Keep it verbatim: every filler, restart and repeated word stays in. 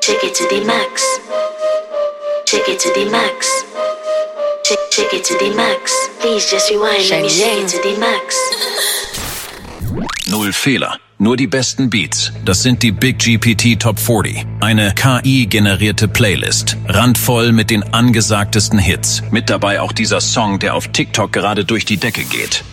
Check it to the max. Check it to the max. Check, check it to the max. Please just rewind, let me check it to the max. Null Fehler, nur die besten Beats. Das sind die Big G P T Top vierzig. Eine K I-generierte Playlist. Randvoll mit den angesagtesten Hits. Mit dabei auch dieser Song, der auf TikTok gerade durch die Decke geht.